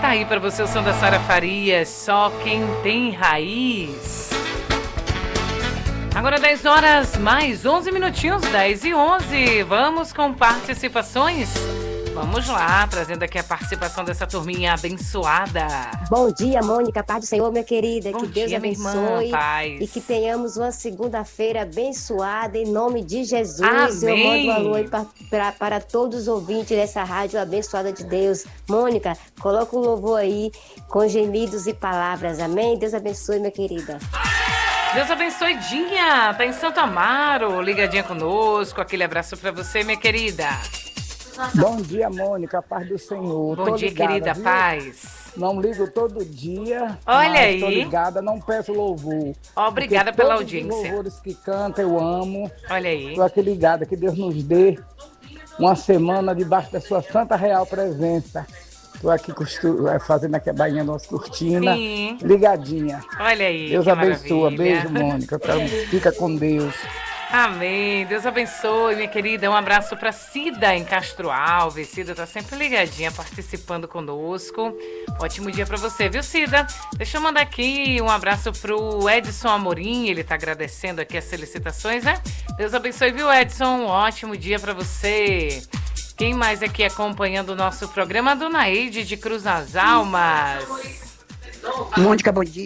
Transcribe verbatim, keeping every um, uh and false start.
aí para você o som da Sara Farias, Só Quem Tem Raiz. Agora dez horas mais onze minutinhos, dez e onze. Vamos com participações? Vamos lá, trazendo aqui a participação dessa turminha abençoada. Bom dia, Mônica, paz do Senhor, minha querida. Bom que Deus dia, abençoe minha irmã, paz. E que tenhamos uma segunda-feira abençoada em nome de Jesus. Amém. Eu mando um alô aí pra, pra, para todos os ouvintes dessa rádio abençoada de Deus. Mônica, coloca um louvor aí com gemidos e palavras. Amém? Deus abençoe, minha querida. Deus abençoe, Dinha. Tá em Santo Amaro, ligadinha conosco. Aquele abraço pra você, minha querida. Bom dia, Mônica, paz do Senhor. Bom tô dia, ligada, querida, viu? paz. Não ligo todo dia. Olha mas aí. Tô ligada, não peço louvor. Obrigada Porque pela todos audiência. Os louvores que canta, eu amo. Olha aí. Tô aqui ligada, que Deus nos dê uma semana debaixo da sua santa real presença. Tô aqui costu... fazendo aqui a bainha da nossa cortina. Sim. Ligadinha. Olha aí. Deus que abençoa. maravilha. Beijo, Mônica. Fica com Deus. Amém. Deus abençoe, minha querida. Um abraço para Cida em Castro Alves. Cida tá sempre ligadinha, participando conosco. Ótimo dia para você, viu, Cida? Deixa eu mandar aqui um abraço pro Edson Amorim. Ele tá agradecendo aqui as felicitações, né? Deus abençoe, viu, Edson? Um ótimo dia para você. Quem mais aqui acompanhando o nosso programa? Dona Eide de Cruz das Almas. Mônica, bom dia.